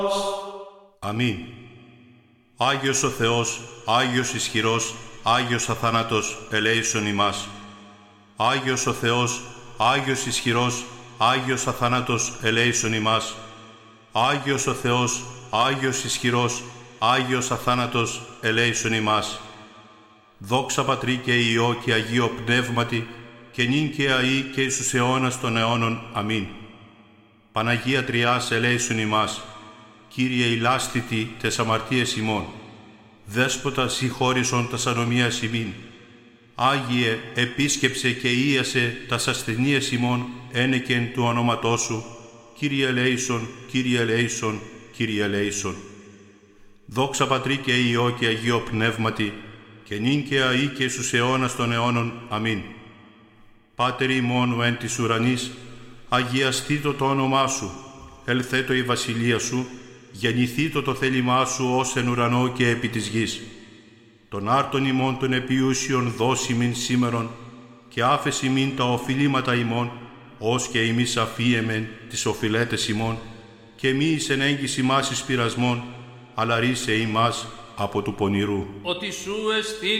Αμήν. Άγιος ο Θεός, Άγιος ισχυρός, Άγιος αθάνατος, ελέησον ημάς. Άγιος ο Θεός, Άγιος ισχυρός, Άγιος αθάνατος, ελέησον ημάς. Άγιος ο Θεός, Άγιος ισχυρός, Άγιος αθάνατος, ελέησον ημάς. Δόξα Πατρί και Υιό και Αγίο Πνεύματι, και νυν και αεί και εις τους αιώνας των αιώνων. Αμήν. Παναγία Τριάς, ελέησον ημάς. Κύριε ηλάστητη τες αμαρτίες ημών. Δέσποτα συγχώρησον τας ανομίας ημίν. Άγιε, επίσκεψε και ίασε τας ασθενείες ημών, ένεκεν του ονόματός σου. Κύριε ελέησον, Κύριε ελέησον, Κύριε ελέησον. Δόξα Πατρί και Υιό και Αγίο Πνεύματι, και νυν και αεί και εις τους αιώνας των αιώνων. Αμήν. Πάτερ ημών ο εν της ουρανής, αγιαστήτω το όνομά σου, ελθέτω η βασιλεία σου, γεννηθήτω το θέλημά σου ως εν ουρανό και επί της γης. Τον άρτον ημών των επιούσιων δώσει μην σήμερον, και άφεση μην τα οφειλήματα ημών, ως και ημείς αφίεμεν τις οφειλέτες ημών, και μη εις εν έγκυς ημάς εις πειρασμών, αλλά ρίσε ημάς από του πονηρού. Ότι σου εστί